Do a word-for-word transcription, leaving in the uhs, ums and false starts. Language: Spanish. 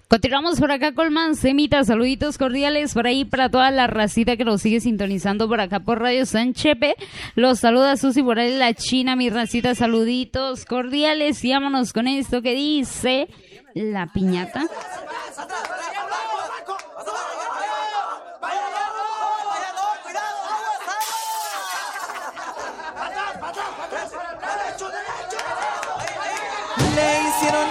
Continuamos por acá con Mancemita, saluditos cordiales por ahí para toda la racita que nos sigue sintonizando por acá por Radio San Chepe. Los saluda Susi por ahí, la China, mi racita, saluditos cordiales y vámonos con esto que dice la piñata. Le hicieron